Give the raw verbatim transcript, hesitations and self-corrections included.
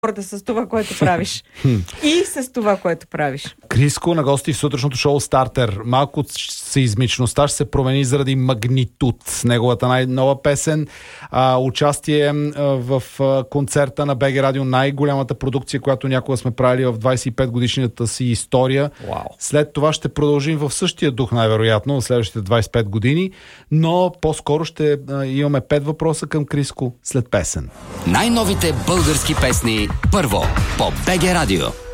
с това, което правиш. И с това, което правиш. Криско на гости в сутрешното шоу Стартер. Малко сеизмичността ще се промени заради Магнитуд. Неговата най-нова песен. А, участие а, в а, концерта на БГ Радио. Най-голямата продукция, която някога сме правили в двайсет и пет годишната си история. Wow. След това ще продължим в същия дух, най-вероятно, в следващите двайсет и пет години. Но по-скоро ще а, имаме пет въпроса към Криско след песен. Най-новите български песни първо по БГ Радио.